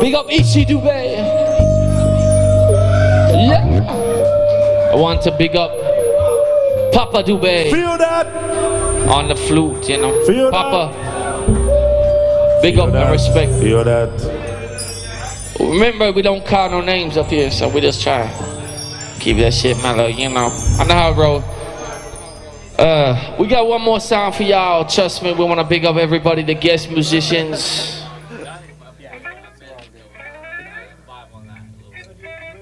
Big up Ichi Dubé. Yeah. I want to big up Papa Dubé. Feel that? On the flute, you know. Feel Papa. That? Big Feel up that? and respect. Feel that? Remember, we don't call no names up here, so we just try keep that shit mellow, you know. I know how it roll. We got one more song for y'all. Trust me, we want to big up everybody, the guest musicians.